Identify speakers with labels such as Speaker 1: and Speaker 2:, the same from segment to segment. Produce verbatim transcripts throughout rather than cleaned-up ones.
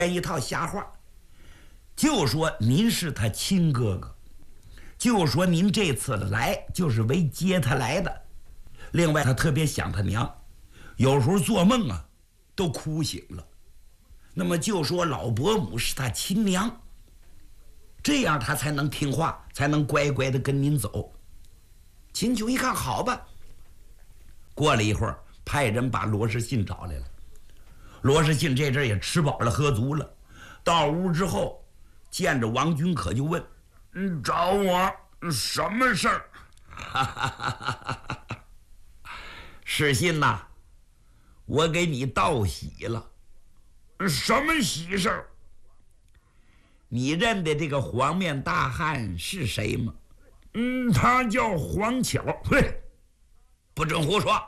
Speaker 1: 一套瞎话，就说您是他亲哥哥，就说您这次来就是为接他来的。另外他特别想他娘，有时候做梦啊都哭醒了。那么就说老伯母是他亲娘，这样他才能听话，才能乖乖的跟您走。秦琼一看好吧，过了一会儿派人把罗世信找来了。罗世信这阵也吃饱了喝足了，到屋之后见着王君可就问：“
Speaker 2: 你找我什么事儿？”
Speaker 1: 世信呐，我给你道喜了。
Speaker 2: 什么喜事儿？
Speaker 1: 你认得这个黄面大汉是谁吗？
Speaker 2: 嗯，他叫黄巧。
Speaker 1: 嘿，不准胡说！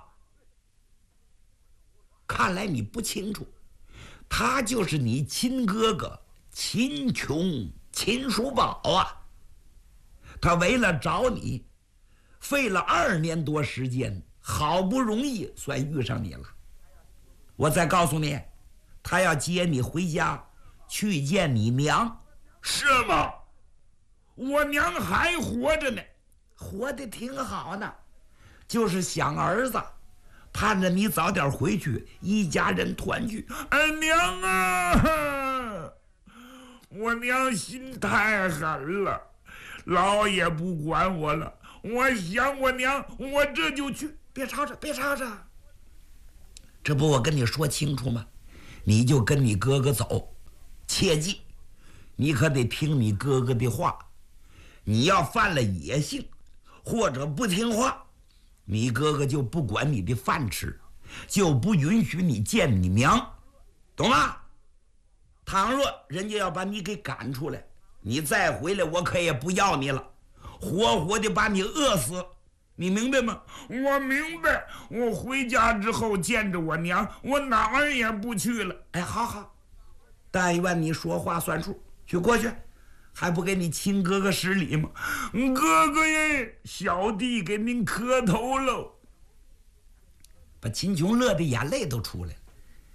Speaker 1: 看来你不清楚，他就是你亲哥哥秦琼，秦叔宝啊。他为了找你，费了二年多时间，好不容易算遇上你了。我再告诉你，他要接你回家去见你娘。
Speaker 2: 是吗？我娘还活着呢。
Speaker 1: 活得挺好呢，就是想儿子，盼着你早点回去，一家人团聚。
Speaker 2: 哎，娘啊，我娘心太狠了，老也不管我了。我想我娘，我这就去。
Speaker 1: 别吵着，别吵着，这不我跟你说清楚吗？你就跟你哥哥走，切记，你可得听你哥哥的话。你要犯了野性，或者不听话，你哥哥就不管你的饭吃，就不允许你见你娘，懂吗？倘若人家要把你给赶出来，你再回来，我可也不要你了，活活的把你饿死，你明白吗？
Speaker 2: 我明白，我回家之后见着我娘，我哪儿也不去了。
Speaker 1: 哎，好好，但愿你说话算数，去过去，还不给你亲哥哥施礼吗？
Speaker 2: 哥哥耶，小弟给您磕头喽。
Speaker 1: 把秦琼乐的眼泪都出来了，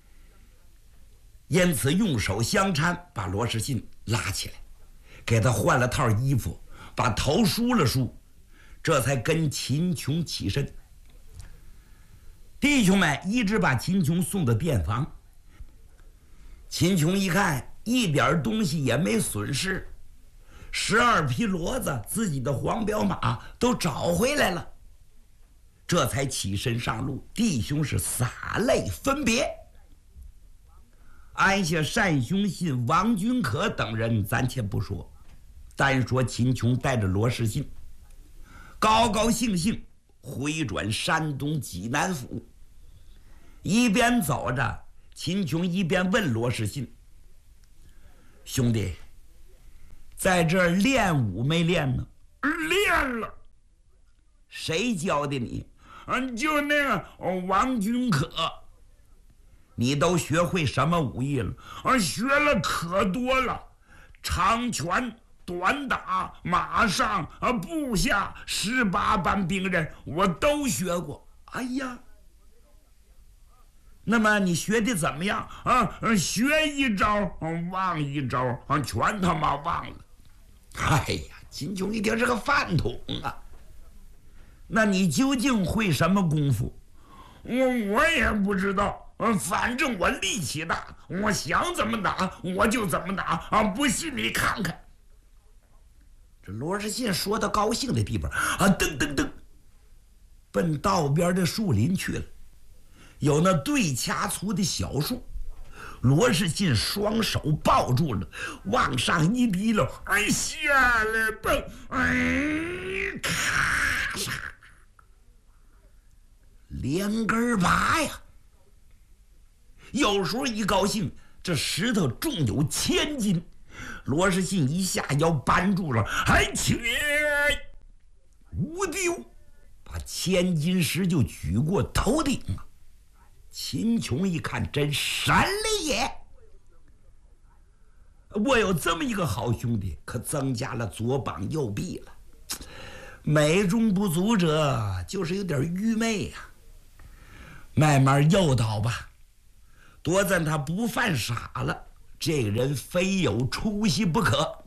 Speaker 1: 因此用手相搀，把罗世信拉起来，给他换了套衣服，把头梳了梳，这才跟秦琼起身。弟兄们一直把秦琼送到店房。秦琼一看一点东西也没损失，十二匹骡子，自己的黄骠马都找回来了，这才起身上路。弟兄是洒泪分别。安下单兄信、王君可等人暂且不说，单说秦琼带着罗世信高高兴兴回转山东济南府。一边走着，秦琼一边问罗世信：“兄弟，在这儿练武没练呢？”“
Speaker 2: 练了。”“
Speaker 1: 谁教的你？”“
Speaker 2: 嗯，就那个王君可。”“
Speaker 1: 你都学会什么武艺了？”“
Speaker 2: 啊，学了可多了，长拳、短打、马上、啊步下，十八般兵刃我都学过。”“
Speaker 1: 哎呀，那么你学的怎么样？”“
Speaker 2: 啊，学一招忘一招，啊，全他妈忘了。”“
Speaker 1: 哎呀，秦琼一听是个饭桶啊！那你究竟会什么功夫？”“
Speaker 2: 我我也不知道。反正我力气大，我想怎么打我就怎么打啊！不信你看看。”
Speaker 1: 这罗世信说到高兴的地方啊，噔噔噔，奔道边的树林去了。有那对掐粗的小树，罗世信双手抱住了，往上一提溜，
Speaker 2: 哎，下来吧，哎，咔嚓，
Speaker 1: 连根拔呀！有时候一高兴，这石头重有千斤，罗世信一下腰扳住了，还切，无丢，把千斤石就举过头顶啊！秦琼一看，真神了也！我有这么一个好兄弟，可增加了左膀右臂了。美中不足者，就是有点愚昧呀、啊。慢慢诱导吧，多赞他不犯傻了， 这个人非有出息不可。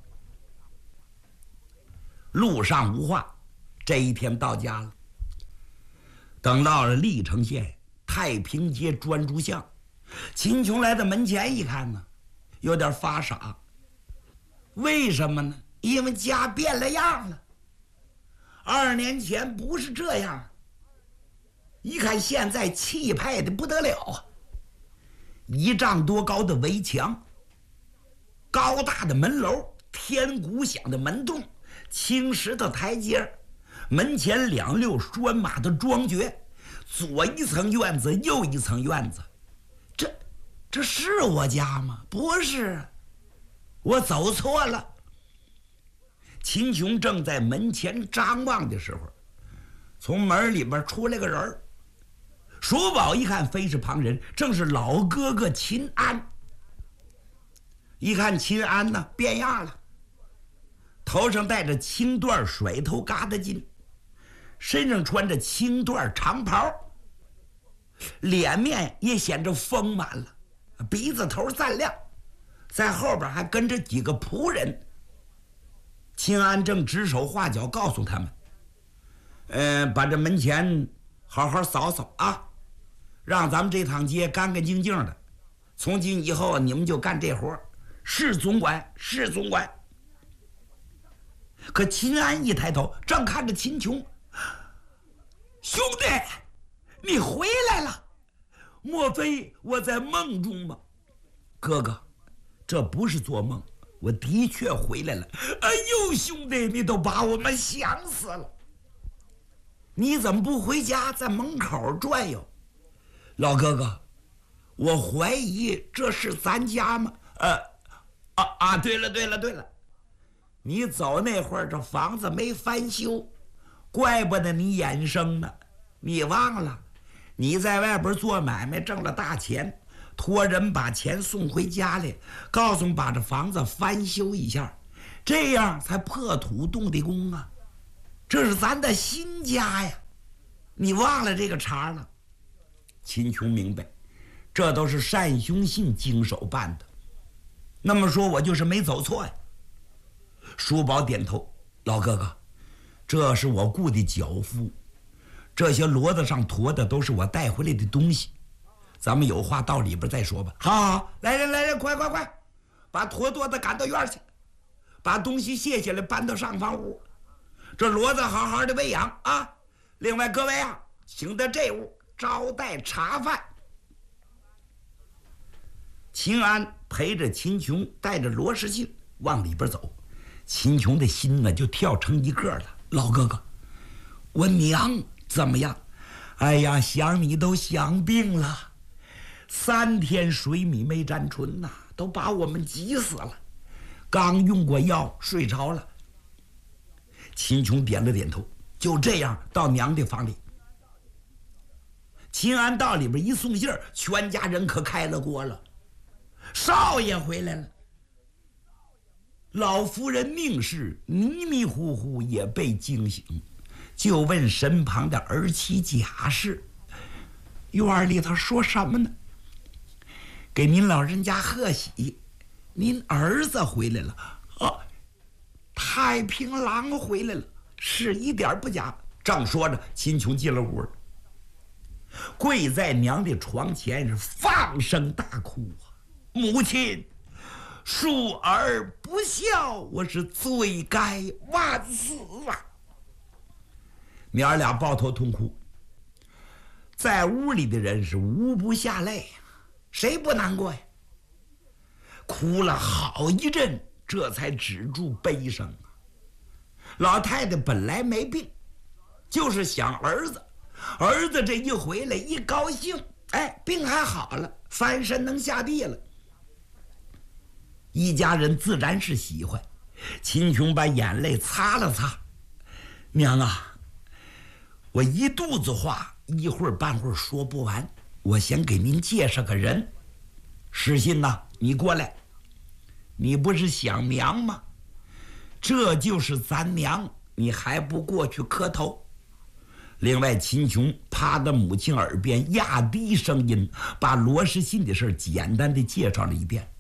Speaker 1: 路上无话，这一天到家了。等到了历城县太平街专诸巷，秦琼来到门前一看呢，有点发傻。为什么呢？因为家变了样了。二年前不是这样，一看现在气派的不得了啊！一丈多高的围墙，高大的门楼，天鼓响的门洞，青石头台阶，门前两溜拴马的庄爵，左一层院子，右一层院子。这这是我家吗？不是，我走错了。秦琼正在门前张望的时候，从门里边出来个人儿。叔宝一看非是旁人，正是老哥哥秦安。一看秦安呢，变样了，头上戴着青缎甩头疙瘩巾，身上穿着青缎长袍，脸面也显着丰满了，鼻子头赞亮，在后边还跟着几个仆人。秦安正指手画脚告诉他们，呃，把这门前好好扫扫啊，让咱们这趟街干干净净的。从今以后你们就干这活，是总管，是总管。可秦安一抬头，正看着秦琼，兄弟，你回来了，莫非我在梦中吗？哥哥，这不是做梦，我的确回来了。哎呦，兄弟，你都把我们想死了！你怎么不回家，在门口转悠？老哥哥，我怀疑这是咱家吗？呃，啊啊，对了对了对了，你走那会儿这房子没翻修，怪不得你眼生呢。你忘了，你在外边做买卖挣了大钱，托人把钱送回家里，告诉把这房子翻修一下，这样才破土动的工啊。这是咱的新家呀，你忘了这个茬了？秦琼明白，这都是单雄信经手办的。那么说，我就是没走错呀。叔宝点头，老哥哥，这是我雇的脚夫，这些骡子上驮的都是我带回来的东西。咱们有话到里边再说吧。好，好，来人，来人，快快快，把驮垛子赶到院去，把东西卸下来搬到上房屋。这骡子好好的喂养啊！另外各位啊，请到这屋招待茶饭。秦安陪着秦琼，带着罗世信往里边走。秦琼的心呢就跳成一个了。老哥哥，我娘怎么样？哎呀，想你都想病了，三天水米没沾唇呐、啊，都把我们急死了。刚用过药，睡着了。秦琼点了点头，就这样到娘的房里。秦安到里边一送信儿，全家人可开了锅了。少爷回来了。老夫人命是迷迷糊糊也被惊醒，就问身旁的儿妻贾氏：“院里头说什么呢？”给您老人家贺喜，您儿子回来了啊！太平郎回来了，是一点不假。正说着，秦琼进了屋，跪在娘的床前是放声大哭啊！母亲，恕儿不孝，我是罪该万死啊！娘儿俩抱头痛哭，在屋里的人是无不下泪，谁不难过呀？哭了好一阵，这才止住悲声啊！老太太本来没病，就是想儿子，儿子这一回来一高兴，哎，病还好了，翻身能下地了。一家人自然是喜欢。秦琼把眼泪擦了擦，娘啊，我一肚子话一会儿半会儿说不完，我先给您介绍个人。世信呐，你过来，你不是想娘吗？这就是咱娘，你还不过去磕头？另外，秦琼趴到母亲耳边，压低声音把罗世信的事简单的介绍了一遍。